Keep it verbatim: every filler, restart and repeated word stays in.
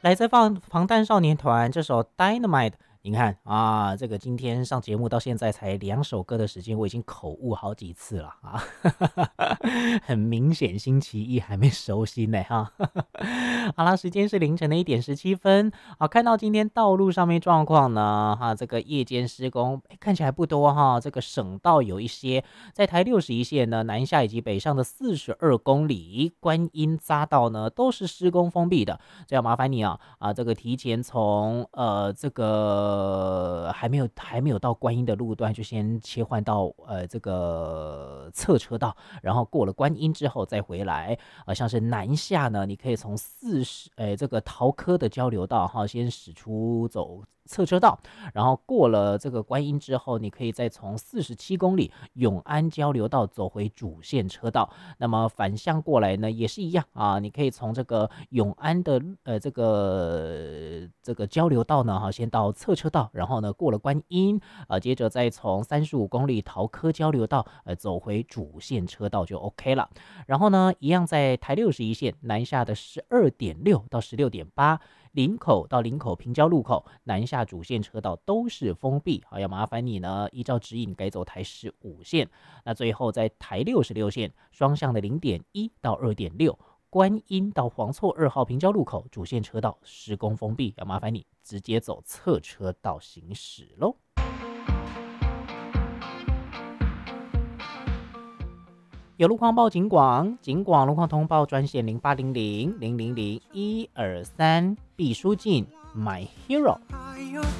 来自放防弹少年团这首《Dynamite》，你看啊，这个今天上节目到现在才两首歌的时间，我已经口误好几次了啊，很明显星期一还没熟悉呢哈。好啦，时间是凌晨的一点十七分。好，看到今天道路上面状况呢，哈，这个夜间施工诶看起来不多哈，这个省道有一些，在台六十一线呢，南下以及北上的四十二公里，观音匝道呢都是施工封闭的，这要麻烦你啊啊，这个提前从呃这个还没有还没有到观音的路段，就先切换到呃这个侧车道，然后过了观音之后再回来。呃，像是南下呢，你可以从四十，诶，这个桃科的交流道哈，先驶出走侧车道，然后过了这个观音之后，你可以再从四十七公里永安交流道走回主线车道。那么反向过来呢，也是一样啊，你可以从这个永安的呃这个这个交流道呢，哈，先到侧车道，然后呢过了观音，呃，接着再从三十五公里桃科交流道呃走回主线车道就 OK 了。然后呢，一样在台六十一线南下的十二点六到十六点八，林口到林口平交路口南下主线车道都是封闭，好，要麻烦你呢依照指引改走台十五线。那最后在台六十六线双向的零点一到二点六。观音到黄厝二号平交路口主线车道施工封闭，要麻烦你直接走侧车道行驶喽。有路况报警广，警广路况通报专线零八零零零零零一二三，毕书尽 My Hero。